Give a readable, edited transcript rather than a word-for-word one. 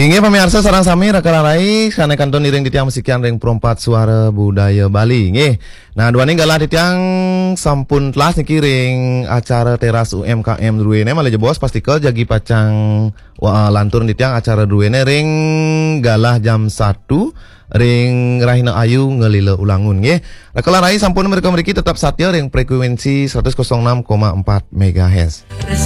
Inge pemirsa sarang sami rakalarai kana kanton iring ditiang musikian ring perompat suara budaya Bali nggih. Nah dua ning galah ditiang sampun telas niki ring acara teras UMKM duene malah bos pastikel jagi pacang lantur ditiang acara duene ring galah jam 1 ring Rahina Ayu ngelile ulangun nggih. Rakalarai sampun mereka tetap satya ring frekuensi 106,4 MHz.